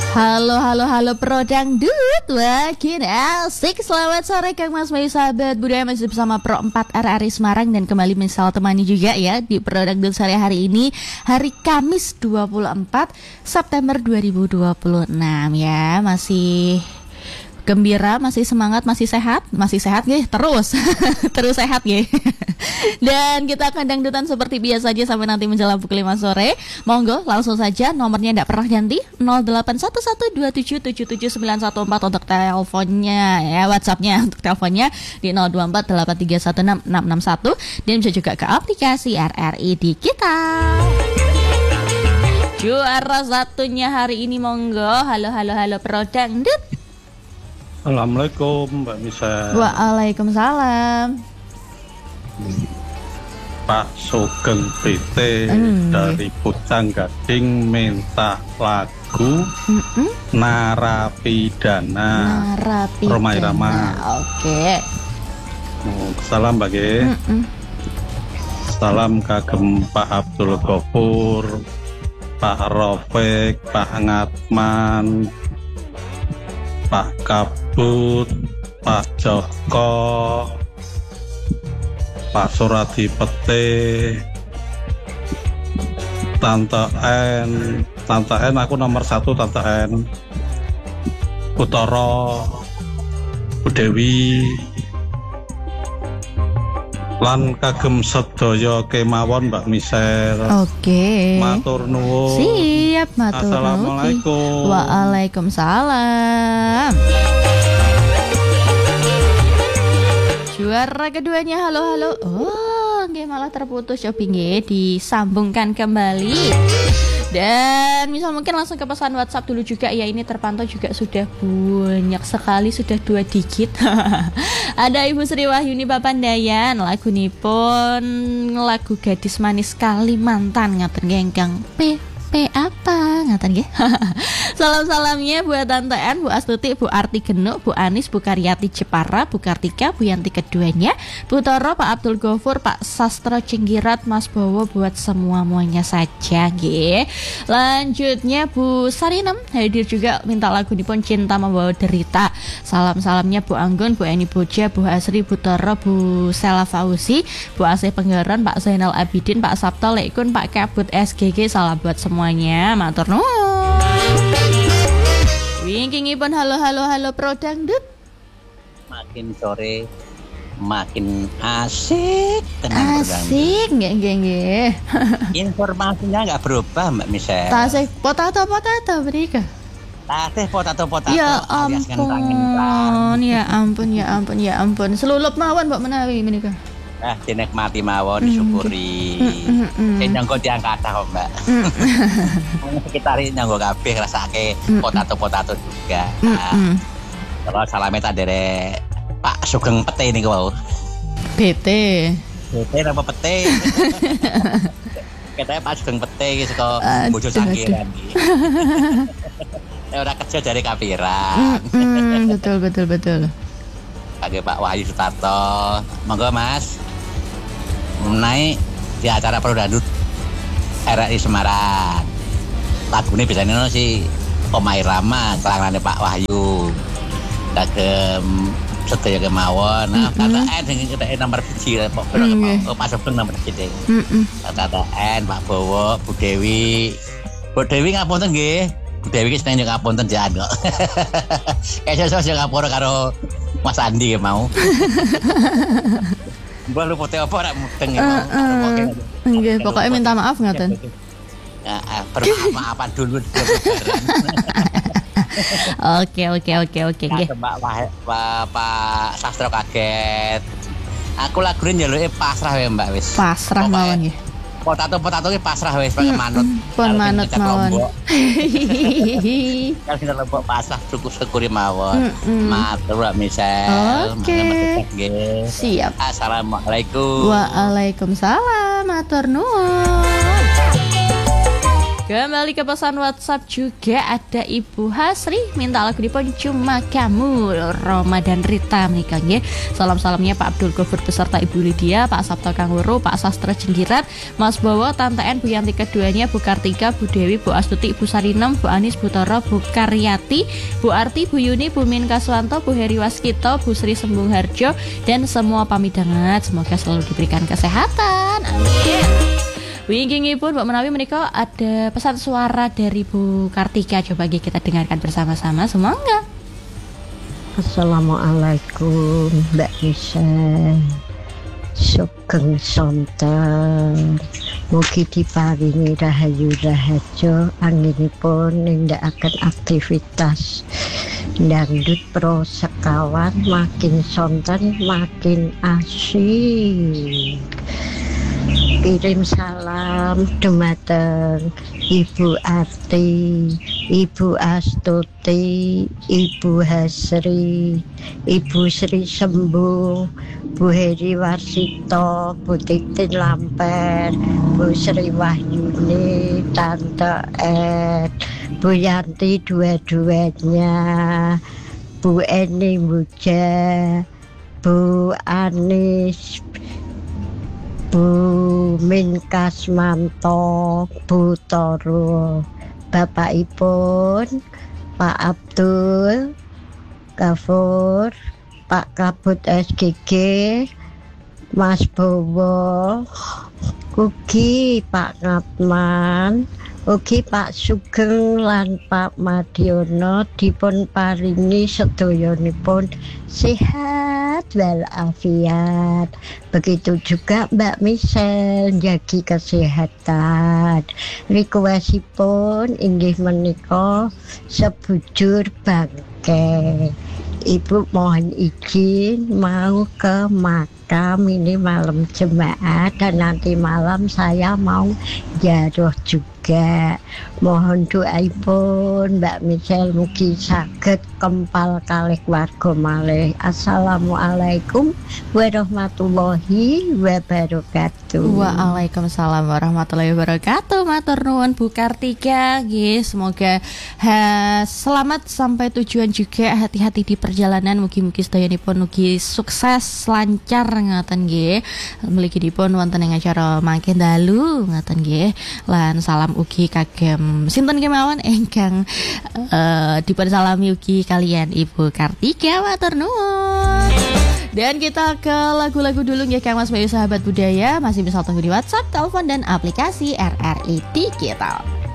Halo Prodangdut, makin asik. Selamat sore Kang Mas Bayu sahabat budaya, masih bersama Pro 4 RRI Semarang dan kembali misal temani juga ya di Prodangdut sore hari ini, hari Kamis 24 September 2026 ya. Masih gembira, masih semangat, masih sehat ya, terus terus sehat ya. Dan kita akan dangdutan seperti biasa aja sampai nanti menjelang pukul 5 sore. Monggo langsung saja, nomornya tidak pernah ganti, 081127779114 untuk teleponnya ya, WhatsAppnya untuk teleponnya di 0248316661 dan bisa juga ke aplikasi RRI di kita. Juara satunya hari ini monggo. Halo Prodangdut. Assalamualaikum Mbak Misa. Waalaikumsalam. Pak Sugeng PT dari Pucang Gading minta lagu Narapidana Rhoma Irama. Oke. Salam bagi. Salam kagem Pak Abdul Ghafur, Pak Rafiq, Pak Ngatman, Pak Kabut, Pak Joko, Pak Suradi Pete, Tante N aku nomor 1, Tante N, Utara, Bu Dewi, lan kagem sedaya kemawon Mbak Misel. Oke. Matur nuwun. Siap, matur nuwun. Assalamualaikum. Waalaikumsalam. Juara keduanya, halo. Oh, nggih malah terputus ya, nggih disambungkan kembali. Dan misal mungkin langsung ke pesan WhatsApp dulu juga ya, ini terpantau juga sudah banyak sekali, sudah 2 digit. Ada Ibu Sri Wahyuni Papandayan, lagu nipun lagu Gadis Manis Kalimantan ngaten gengkang P apa ngaten nggih. Salam-salamnya buat Tante N, Bu Astuti, Bu Arti Genuk, Bu Anis, Bu Karyati Jepara, Bu Kartika, Bu Yanti keduanya, Bu Toro, Pak Abdul Ghafur, Pak Sastro Cinggirat, Mas Bowo, buat semuanya saja nggih. Lanjutnya Bu Sarinem hadir juga minta lagu nipun Cinta Membawa Derita. Salam-salamnya Bu Anggun, Bu Eni Boja, Bu Asri, Bu Toro, Bu Sela Fauzi, Bu Asih Penggaran, Pak Zainal Abidin, Pak Sabto Lekun, Pak Kabut SGG. Salam buat semuanya, matur nuwun. Wingkingipun halo Prodangdut. Makin sore makin asik tenang. Asik nggih. Informasinya nggak berubah Mbak Michelle. Tasih potato mereka. Tasih potato. Ya ampun. Selulup mawon mbok menawi menika. Dinikmati mawon, disyukuri. Nyanggo diangkat kok Mbak. Sekitar nyanggo kabeh rasake potato juga. Kalau salame tak derek Pak Sugeng Pete niku wau. BT apa Pete? Katanya Pak Sugeng Pete iki saka Bojo Sangkiran iki. Ora kerja dari kapiran. Betul. Kage Pak Wahyu Sutarto. Monggo Mas. Menaik di acara Prodangdut RRI Semarang. Lagune biasanya si Rhoma Irama, kelangane Pak Wahyu. Kagem sedaya kemawon. Kata N kita nomor 1 Pak Sugeng nomor 1. Kata N, Pak Bowo, Bu Dewi. Bu Dewi ngapunten nggih. Bu Dewi ki seneng ngapunten jan kok. Esuk sing ngapura karo Mas Andi mau. Mbah lu foto apa ora mudeng ya. Nggih, pokoknya minta maaf ngaten. Permaafan dulu. Oke nggih. Pak Sastro kaget. Aku lagune njaluke pasrah wae Mbak wis. Pasrah mawon nggih. Potato ki pasrah wis pakai manut. Pun manut mawon. Kalau kita lembok pasrah syukuri mawon. Matur Mbak Misel. Oke. Siap. Assalamualaikum. Waalaikumsalam. Matur nuwun. Kembali ke pesan WhatsApp juga ada Ibu Hasri minta lagu dipun Cuma Kamu Ramadan Rita menikah nggih. Salam-salamnya Pak Abdul Ghafur beserta Ibu Lydia, Pak Sabto Kanguru, Pak Sastra Jenggiran, Mas Bowo, Tante En, Bu Yanti keduanya, Bu Kartika, Bu Dewi, Bu Astuti, Bu Sarinem, Bu Anis, Bu Toro, Bu Karyati, Bu Arti, Bu Yuni, Bu Min Kaswanto, Bu Heri Waskito, Bu Sri Sembung Harjo, dan semua pamidangan. Semoga selalu diberikan kesehatan. Amin. Wingi pun Mbak Menawi menikah ada pesan suara dari Bu Kartika. Coba kita dengarkan bersama-sama. Semoga. Assalamualaikum Mbak Michelle. Sugeng sonten. Mugi diparingi rahayu rahaja anggenipun nindakaken aktivitas dangdut pro sekawan makin sonten makin asik. Kirim salam dumateng Ibu Arti, Ibu Astuti, Ibu Hasri, Ibu Sri Sembung, Bu Heri Warsito, Bu Titin Lamper, Bu Sri Wahyuni, Tante Ed, Bu Yanti dua-duanya, Bu Eni Muja, Bu Anis, Bu Min Kasmanto, Bu Toro, Bapakipun Pak Abdul Ghafur, Pak Kabut SGG, Mas Bowo, ugi Pak Ngatman, ugi Pak Sugeng lan Pak Madiono dipun paringi sedoyonipun sehat walafiat. Begitu juga Mbak Michelle jagi kesehatan. Requestipun inggih menika sebujur bangke. Ibu mohon izin mau ke makam ini malam jemaat dan nanti malam saya mau jaroh juga. Mohon doaipun Mbak Michelle mugi saged kempal kalih warga malih. Assalamualaikum warahmatullahi wabarakatuh. Waalaikumsalam warahmatullahi wabarakatuh. Matur nuwun Bu Kartika nggih. Semoga selamat sampai tujuan juga, hati-hati di perjalanan. Mugi-mugi sedayanipun mugi sukses lancar ngaten nggih. Mliginipun wonten ing acara mangke dalu ngaten nggih. Lan salam ugi kagem sinten kemawon ingkang dipun salami ugi kalian Ibu Kartika. Matur nuwun. Dan kita ke lagu-lagu dulu ya Kang Mas Bayu sahabat budaya. Masih bisa tunggu di WhatsApp, telepon dan aplikasi RRI Digital.